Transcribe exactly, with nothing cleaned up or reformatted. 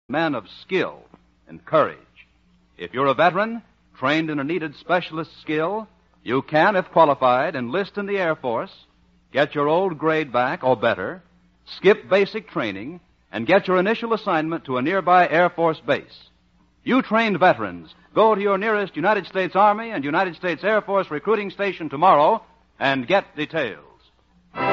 men of skill and courage. If you're a veteran, trained in a needed specialist skill, you can, if qualified, enlist in the Air Force, get your old grade back, or better, skip basic training, and get your initial assignment to a nearby Air Force base. You trained veterans, go to your nearest United States Army and United States Air Force recruiting station tomorrow and get details.